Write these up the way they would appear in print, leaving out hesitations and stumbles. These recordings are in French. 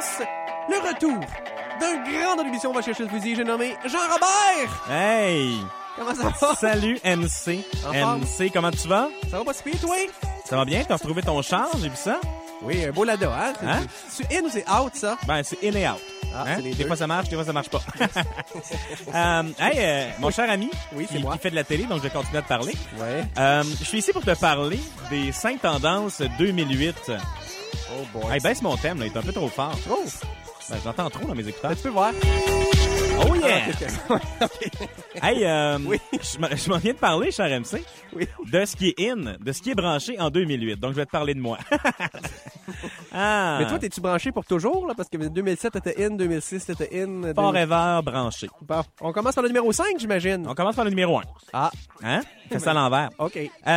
annonce le retour d'un grand de l'émission On va chercher le fusil. J'ai nommé Jean-Robert. Hey! Comment ça va? Salut MC. En forme? MC, comment tu vas? Ça va pas si pire, toi? Ça va bien? T'as retrouvé ton char? J'ai vu ça? Oui, un beau Lada, hein? Hein? C'est in ou c'est out, ça? Ben, c'est in et out. Ah, Hein? c'est les Des deux. fois ça marche, des fois ça marche pas. Mon cher ami, Oui, c'est qui, moi. qui fait de la télé, donc je vais continuer à te parler. Ouais. Je suis ici pour te parler des 5 tendances 2008. Oh boy. Hey, baisse mon thème, là, il est un peu trop fort. Oh, Ben, j'entends trop dans mes écouteurs. tu peux voir. Oh yeah! Ah, ok. Hey, Oui. je m'en viens de parler, cher MC, Oui. de ce qui est in, de ce qui est branché en 2008. Donc, je vais te parler de moi. Ah. Mais toi, t'es-tu branché pour toujours, là? Parce que 2007, t'étais in, 2006, t'étais in. Forever branché. Bon, on commence par le numéro 5, j'imagine. On commence par le numéro 1. Ah, Hein? Fais ça à l'envers. OK.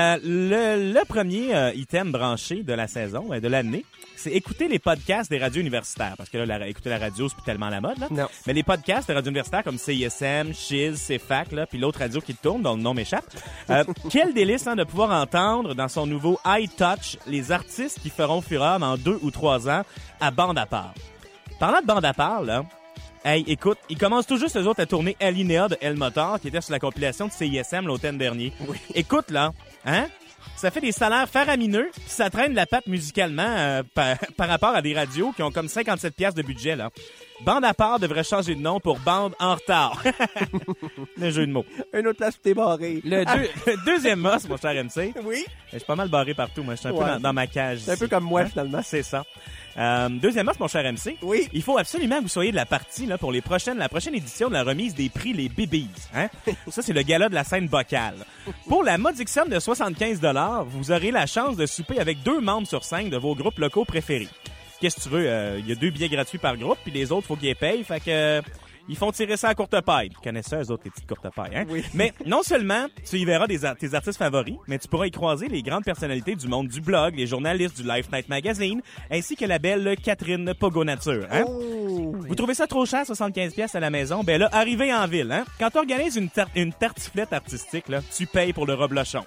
Le premier item branché de la saison, de l'année, c'est écouter les podcasts des radios universitaires. Parce que là, écouter la radio, c'est plus tellement la mode, là. Non. Mais les podcasts des radios universitaires comme CISM, Chiz, CFAC, là, puis l'autre radio qui tourne, dont le nom m'échappe. Quel délice, hein, de pouvoir entendre dans son nouveau High Touch les artistes qui feront fureur dans 2 ou 3 ans à bande à part. Parlant de bande à part, là, hey, écoute, ils commencent tout juste, eux autres, à tourner Alinéa de El Motor, qui était sur la compilation de CISM l'automne dernier. Oui. Écoute, là, hein? Ça fait des salaires faramineux, puis ça traîne la patte musicalement par rapport à des radios qui ont comme 57 piastres de budget, là. Bande à part devrait changer de nom pour Bande en retard. Le jeu de mots. Une autre place où t'es barré. Le deuxième must, mon cher MC. Oui. Je suis pas mal barré partout, moi. Je suis un Ouais. peu dans ma cage. C'est un peu ici. comme moi, Hein? finalement. C'est ça. Deuxième must, mon cher MC. Oui. Il faut absolument que vous soyez de la partie là, pour la prochaine édition de la remise des prix Les Bibis. Hein? Ça, c'est le gala de la scène vocale. Pour la modique somme de 75$, vous aurez la chance de souper avec 2 membres sur 5 de vos groupes locaux préférés. Qu'est-ce que tu veux? Il y a 2 billets gratuits par groupe, puis les autres, faut qu'ils les payent. Fait que... ils font tirer ça à courte paille. Tu connais ça, eux autres, les petites courtes pailles, hein? Oui. Mais non seulement tu y verras tes artistes favoris, mais tu pourras y croiser les grandes personnalités du monde du blog, les journalistes du Life Night Magazine, ainsi que la belle Catherine Pogo-Nature, hein? Oh. Vous trouvez ça trop cher, 75$ à la maison? Ben là, arrivez en ville, hein? Quand tu organises une tartiflette artistique, là, tu payes pour le reblochon.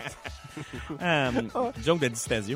Joke de Distasio.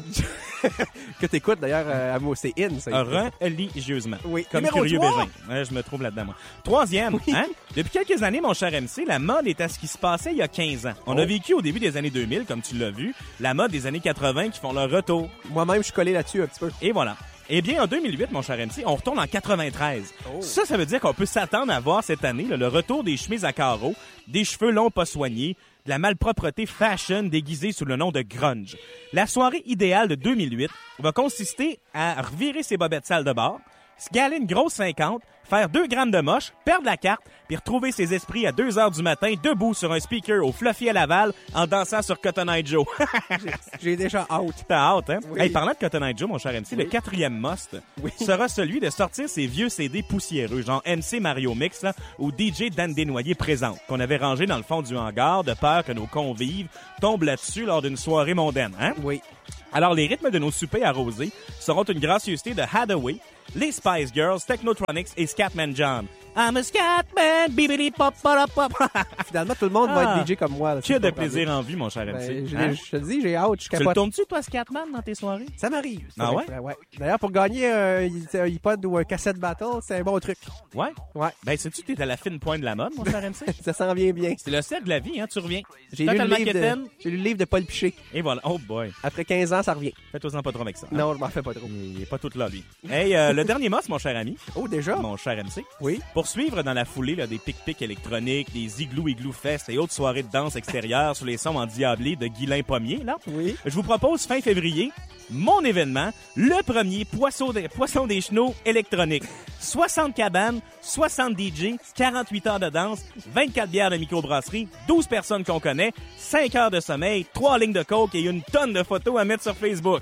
Que t'écoutes, d'ailleurs, à moi, c'est in, ça. Religieusement. Oui. Comme Numéro curieux 3. Bégin. Ouais, je me trouve là-dedans, moi. Troisième, hein? Depuis quelques années, mon cher MC, la mode est à ce qui se passait il y a 15 ans. On a vécu au début des années 2000, comme tu l'as vu, la mode des années 80 qui font leur retour. Moi-même, je suis collé là-dessus un petit peu. Et voilà. Eh bien, en 2008, mon cher MC, on retourne en 93. Oh. Ça veut dire qu'on peut s'attendre à voir cette année là, le retour des chemises à carreaux, des cheveux longs pas soignés, de la malpropreté fashion déguisée sous le nom de grunge. La soirée idéale de 2008 va consister à revirer ses bobettes sales de bord, se galer une grosse 50, faire 2 grammes de moche, perdre la carte, puis retrouver ses esprits à 2 heures du matin, debout sur un speaker au Fluffy à Laval, en dansant sur Cotton Eye Joe. J'ai déjà out. T'as hâte, hein? Oui. Hey, parlant de Cotton Eye Joe, mon cher MC, le 4e must sera celui de sortir ses vieux CD poussiéreux, genre MC Mario Mix, là, ou DJ Dan Desnoyers présente, qu'on avait rangé dans le fond du hangar de peur que nos convives tombent là-dessus lors d'une soirée mondaine, hein? Oui. Alors, les rythmes de nos soupers arrosés seront une gracieuseté de Hathaway, les Spice Girls, Technotronics et Scatman John. I'm a Scatman, bibidi pop pop pop. Finalement, tout le monde va être DJ comme moi. Là, Que de plaisir en vue, mon cher Ben, MC. je Hein? te dis, j'ai out, je Tu le capote. tournes-tu, toi, Scatman, dans tes soirées? Ça m'arrive. Ah ouais? Ouais. D'ailleurs, pour gagner un iPod ou un cassette battle, c'est un bon truc. Ouais? Ouais. Ben, sais-tu que t'es à la fine pointe de la mode, mon cher MC? Ça s'en vient bien. C'est le cercle de la vie, hein, tu reviens. J'ai lu, Totalement le livre quétaine. j'ai lu le livre de Paul Piché. Et voilà. Oh boy. Après 15 ans, ça revient. Fais-toi-en pas trop avec ça. hein. Non, je m'en fais pas trop. Il est pas tout là, lui. Hey, le dernier mot, mon cher ami. Oh, déjà? Mon cher MC. Oui. Pour suivre dans la foulée là, des pic-pics électroniques, des igloo fest et autres soirées de danse extérieure sous les sons endiablés de Guylain Pommier, là, Oui. je vous propose fin février mon événement, le premier poisson des chenaux électronique. 60 cabanes, 60 DJ, 48 heures de danse, 24 bières de microbrasserie, 12 personnes qu'on connaît, 5 heures de sommeil, 3 lignes de coke et une tonne de photos à mettre sur Facebook.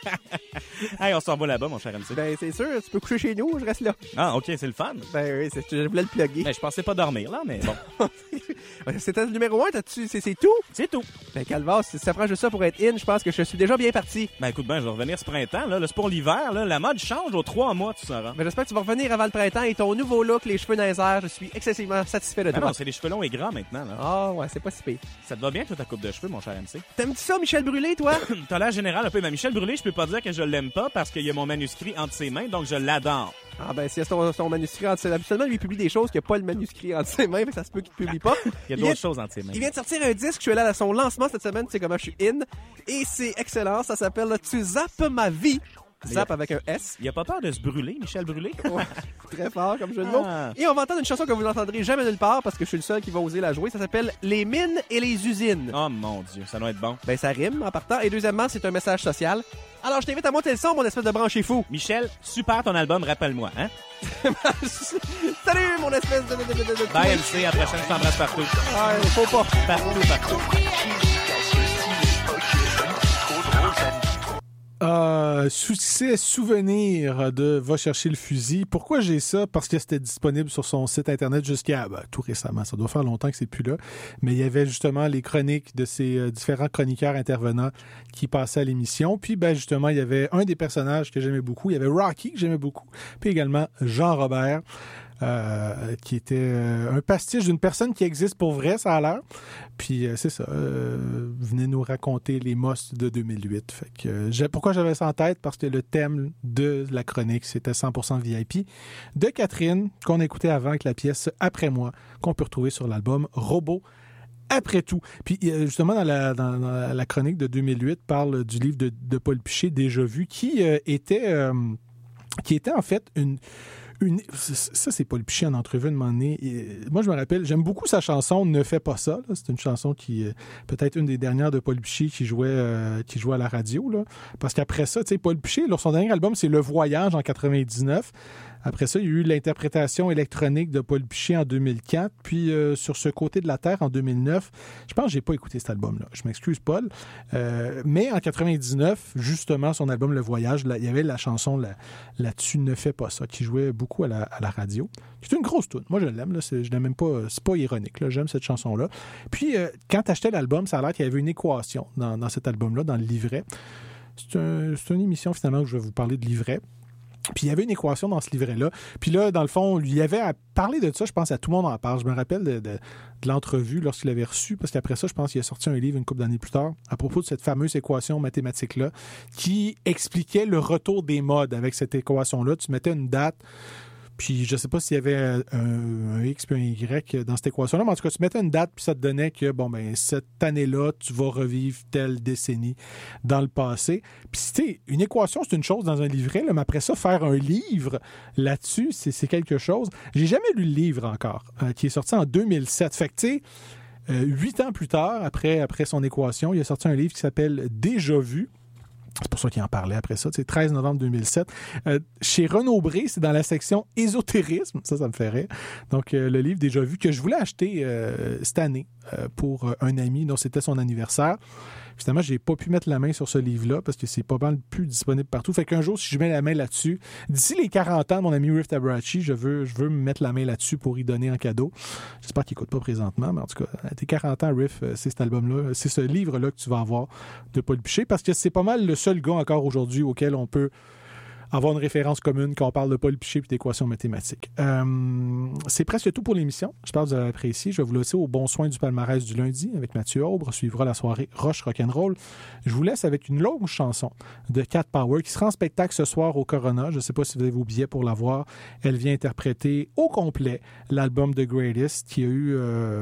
Hey, on s'en va là-bas, mon cher MC. Ben, c'est sûr, tu peux coucher chez nous, je reste là. Ah, OK, c'est le fun. Ben oui, je voulais le plugger. Ben, je pensais pas dormir, là, mais bon. C'était le numéro 1, c'est tout? C'est tout. Ben, Calvas, si ça prend juste ça pour être in, je pense que je suis déjà bien parti. Ben, écoute, ben, je vais revenir ce printemps, là. Là, c'est pour l'hiver, là. La mode change aux 3 mois, tu sauras. Ben, j'espère que tu vas revenir avant le printemps et ton nouveau look, les cheveux dans les airs, je suis excessivement satisfait de Ben toi. non, c'est les cheveux longs et gras maintenant, là. Ah, ouais, c'est pas si pire. Ça te va bien, toi, ta coupe de cheveux, mon cher MC? T'aimes-tu ça, Michel Brûlé, toi? T'as l'air général un peu. Mais Michel Brûlé, je peux pas dire que je l'aime pas parce qu'il y a mon manuscrit entre ses mains, donc je l'adore. Ah ben, si il a son manuscrit entre ses mains, habituellement, lui, il publie des choses qu'il n'y a pas le manuscrit entre ses mains, fait que ça se peut qu'il ne publie pas. Il y a d'autres choses entre ses mains. Il vient de sortir un disque, je suis allé à son lancement cette semaine, tu sais comment je suis in, et c'est excellent, ça s'appelle « Tu zappes ma vie ». Zap avec un S. Il a pas peur de se brûler, Michel Brûlé? Ouais, très fort comme jeu de mots. Et on va entendre une chanson que vous n'entendrez jamais nulle part parce que je suis le seul qui va oser la jouer. Ça s'appelle « Les mines et les usines ». Oh mon Dieu, ça doit être bon. Ben ça rime en partant. Et deuxièmement, c'est un message social. Alors je t'invite à monter le son, mon espèce de branché fou. Michel, super ton album, rappelle-moi, hein? Salut, mon espèce de... Bye MC, à la prochaine, je t'embrasse partout. Ouais, faut pas. Partout. Succès souvenir de Va chercher le fusil. Pourquoi j'ai ça? Parce que c'était disponible sur son site internet jusqu'à tout récemment. Ça doit faire longtemps que c'est plus là. Mais il y avait justement les chroniques de ces différents chroniqueurs intervenants qui passaient à l'émission. Puis justement, il y avait un des personnages que j'aimais beaucoup. Il y avait Rocky que j'aimais beaucoup. Puis également Jean Robert. Qui était un pastiche d'une personne qui existe pour vrai, ça a l'air. Puis c'est ça, venez nous raconter les mosses de 2008. Fait que, pourquoi j'avais ça en tête? Parce que le thème de la chronique, c'était 100% VIP de Catherine, qu'on écoutait avant avec la pièce Après moi, qu'on peut retrouver sur l'album Robot. Après tout. Puis justement, dans la chronique de 2008, parle du livre de Paul Piché, Déjà vu, qui était en fait ça, c'est Paul Piché en entrevue de moment donné. Moi, je me rappelle, j'aime beaucoup sa chanson « Ne fais pas ça ». C'est une chanson qui peut-être une des dernières de Paul Piché qui jouait à la radio. Là. Parce qu'après ça, tu sais, Paul Piché, son dernier album, c'est « Le Voyage » en 99. Après ça, il y a eu l'interprétation électronique de Paul Piché en 2004. Puis sur ce côté de la Terre en 2009, je pense que j'ai pas écouté cet album-là. Je m'excuse, Paul. Mais en 99, justement, son album Le Voyage, là, il y avait la chanson là-dessus, Ne fais pas ça, qui jouait beaucoup à la radio. C'est une grosse toune. Moi, je l'aime. Là. Je l'aime même pas. C'est pas ironique. Là. J'aime cette chanson-là. Puis quand tu achetais l'album, ça a l'air qu'il y avait une équation dans cet album-là, dans le livret. C'est une émission, finalement, où je vais vous parler de livret. Puis il y avait une équation dans ce livret-là. Puis là, dans le fond, il y avait à parler de ça, je pense, à Tout le monde en parle. Je me rappelle de l'entrevue lorsqu'il l'avait reçu, parce qu'après ça, je pense qu'il a sorti un livre une couple d'années plus tard à propos de cette fameuse équation mathématique-là qui expliquait le retour des modes avec cette équation-là. Tu mettais une date, puis je sais pas s'il y avait un X puis un Y dans cette équation-là, mais en tout cas, tu mettais une date, puis ça te donnait que, cette année-là, tu vas revivre telle décennie dans le passé. Puis, tu sais, une équation, c'est une chose dans un livret, là, mais après ça, faire un livre là-dessus, c'est quelque chose. J'ai jamais lu le livre encore, qui est sorti en 2007. Fait que, tu sais, 8 ans plus tard, après son équation, il a sorti un livre qui s'appelle « Déjà vu ». C'est pour ça qu'il en parlait après ça. C'est 13 novembre 2007. Chez Renaud Bré, c'est dans la section ésotérisme. Ça me fait rire. Donc, le livre Déjà vu, que je voulais acheter cette année pour un ami dont c'était son anniversaire. Finalement, j'ai pas pu mettre la main sur ce livre-là parce que c'est pas mal plus disponible partout. Fait qu'un jour, si je mets la main là-dessus, d'ici les 40 ans de mon ami Riff Tabrachi, je veux me mettre la main là-dessus pour y donner en cadeau. J'espère qu'il écoute pas présentement, mais en tout cas, à tes 40 ans, Riff, c'est cet album-là, c'est ce livre-là que tu vas avoir de Paul Piché, parce que c'est pas mal le seul gars encore aujourd'hui auquel on peut avoir une référence commune quand on parle de Paul Piché et d'équations mathématiques. C'est presque tout pour l'émission. J'espère que vous avez apprécié. Je vais vous laisser au bon soin du palmarès du lundi avec Mathieu Aubre. Suivra la soirée Roche Rock'n'Roll. Je vous laisse avec une longue chanson de Cat Power qui sera en spectacle ce soir au Corona. Je ne sais pas si vous avez vos billets pour la voir. Elle vient interpréter au complet l'album The Greatest qui a eu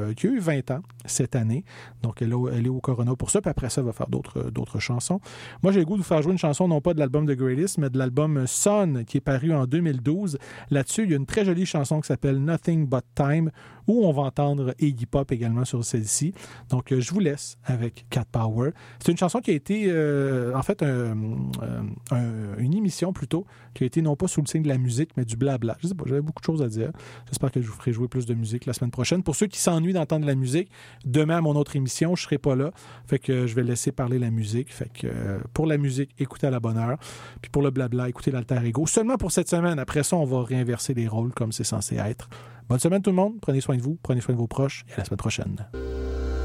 20 ans cette année. Donc, elle est au Corona pour ça. Puis après ça, elle va faire d'autres chansons. Moi, j'ai le goût de vous faire jouer une chanson non pas de l'album The Greatest, mais de l'album Son, qui est paru en 2012. Là-dessus, il y a une très jolie chanson qui s'appelle Nothing But Time, où on va entendre Iggy Pop également sur celle-ci. Donc, je vous laisse avec Cat Power. C'est une chanson qui a été, en fait, une émission plutôt, qui a été non pas sous le signe de la musique, mais du blabla. Je sais pas, j'avais beaucoup de choses à dire. J'espère que je vous ferai jouer plus de musique la semaine prochaine. Pour ceux qui s'ennuient d'entendre la musique, demain à mon autre émission, je serai pas là. Fait que je vais laisser parler la musique. Fait que pour la musique, écoutez à la bonne heure. Puis pour le blabla, écoutez l'Alter Ego. Seulement pour cette semaine. Après ça, on va réinverser les rôles comme c'est censé être. Bonne semaine tout le monde. Prenez soin de vous, prenez soin de vos proches et à la semaine prochaine.